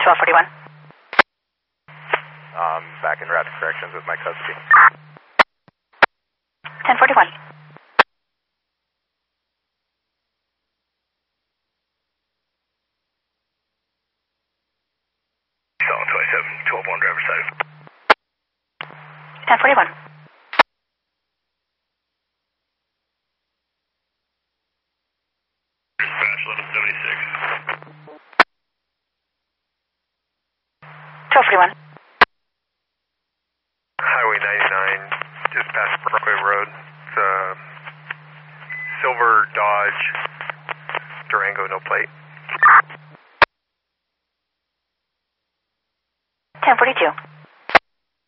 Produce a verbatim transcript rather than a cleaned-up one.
twelve forty-one. Um, back in rapid corrections with my custody. ten forty-one. Solid twenty-seven, twelve one driver side. ten forty-one. Dispatch eleven seventy-six. twelve forty-one. Highway ninety-nine, just past Brookway Road. It's a silver Dodge Durango, no plate. ten forty-two.